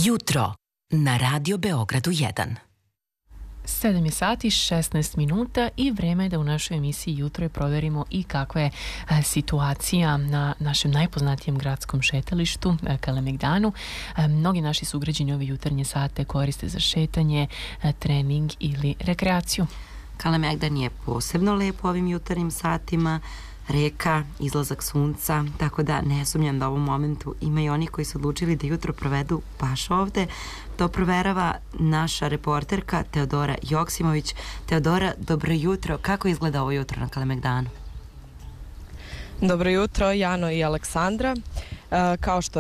Jutro na Radio Beogradu 1. 7 je sati, 16 minuta i vreme je da u našoj emisiji Jutro proverimo i kakva je situacija na našem najpoznatijem gradskom šetalištu, Kalemegdanu. Mnogi naši sugrađani ove jutarnje sate koriste za šetanje, trening ili rekreaciju. Kalemegdan je posebno lepo ovim jutarnjim satima, reka, izlazak sunca, tako da ne sumnjam da u ovom momentu ima i oni koji su odlučili da jutro provedu baš ovde. To proverava naša reporterka Teodora Joksimović. Teodora, dobro jutro. Kako izgleda ovo jutro na Kalemegdanu? Dobro jutro, Jano i Aleksandra. Kao što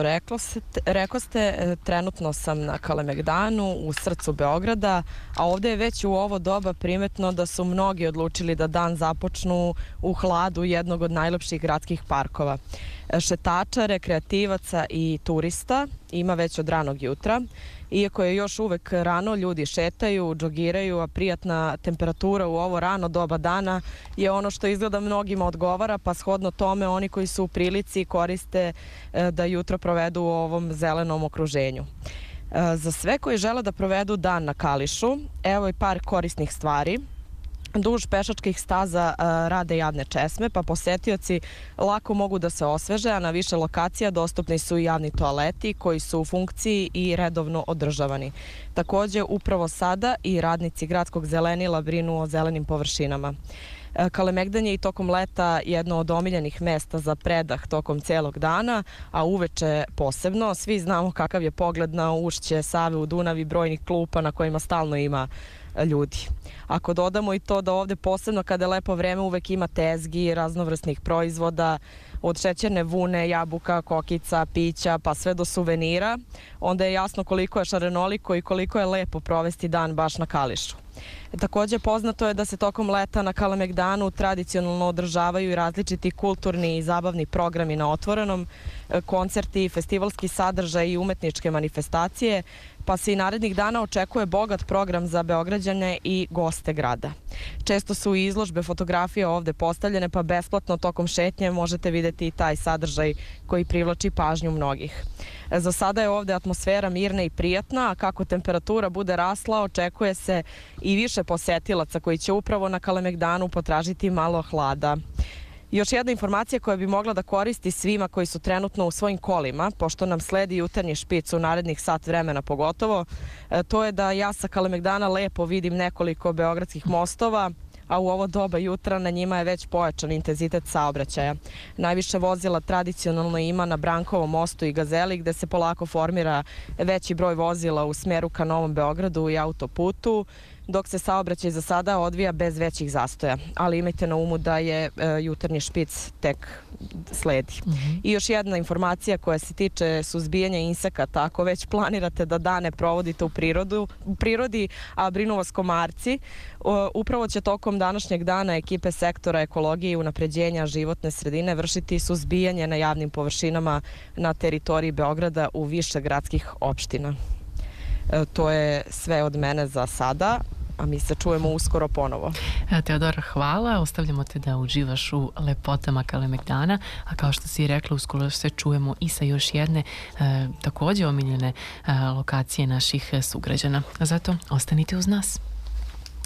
rekoste, trenutno sam na Kalemegdanu u srcu Beograda, a ovde je već u ovo doba primetno da su mnogi odlučili da dan započnu u hladu jednog od najlepših gradskih parkova. Šetača, rekreativaca i turista ima već od ranog jutra. Iako je još uvek rano, ljudi šetaju, džogiraju, a prijatna temperatura u ovo rano doba dana je ono što izgleda mnogima odgovara, pa shodno tome oni koji su u prilici koriste da jutro provedu u ovom zelenom okruženju. Za sve koji žele da provedu dan na Kališu, evo i par korisnih stvari. Duž pešačkih staza rade javne česme, pa posetioci lako mogu da se osveže, a na više lokacija dostupni su i javni toaleti koji su u funkciji i redovno održavani. Takođe, upravo sada i radnici gradskog zelenila brinu o zelenim površinama. Kalemegdan je i tokom leta jedno od omiljenih mesta za predah tokom celog dana, a uveče posebno. Svi znamo kakav je pogled na ušće Save u Dunav i brojnih klupa na kojima stalno ima ljudi. Ako dodamo i to da ovde posebno kada je lepo vreme uvek ima tezgi, raznovrsnih proizvoda, od šećerne vune, jabuka, kokica, pića, pa sve do suvenira, onda je jasno koliko je šarenoliko i koliko je lepo provesti dan baš na Kališu. Takođe, poznato je da se tokom leta na Kalemegdanu tradicionalno održavaju i različiti kulturni i zabavni programi na otvorenom, koncerti, festivalski sadržaj i umetničke manifestacije, pa se i narednih dana očekuje bogat program za Beograđane i goste grada. Često su i izložbe fotografija ovde postavljene, pa besplatno tokom šetnje možete videti i taj sadržaj koji privlači pažnju mnogih. Za sada je ovde atmosfera mirna i prijatna, a kako temperatura bude rasla, očekuje se i više posetilaca koji će upravo na Kalemegdanu potražiti malo hlada. Još jedna informacija koja bi mogla da koristi svima koji su trenutno u svojim kolima, pošto nam sledi jutarnji špic u narednih sat vremena pogotovo, to je da ja sa Kalemegdana lepo vidim nekoliko beogradskih mostova, a u ovo doba jutra na njima je već pojačan intenzitet saobraćaja. Najviše vozila tradicionalno ima na Brankovom mostu i Gazeli, gde se polako formira veći broj vozila u smeru ka Novom Beogradu i autoputu, dok se saobraćaj za sada odvija bez većih zastoja. Ali imajte na umu da je jutarnji špic tek sledi. I još jedna informacija koja se tiče suzbijanja insekata. Ako već planirate da dane provodite u prirodi, a brinu vas komarci, upravo će tokom današnjeg dana ekipe sektora ekologije i unapređenja životne sredine vršiti suzbijanje na javnim površinama na teritoriji Beograda u više gradskih opština. To je sve od mene za sada, a mi se čujemo uskoro ponovo. Teodora, hvala. Ostavljamo te da uživaš u lepotama Kalemegdana, a kao što si rekla, uskoro se čujemo i sa još jedne takođe omiljene lokacije naših sugrađana. Zato ostanite uz nas.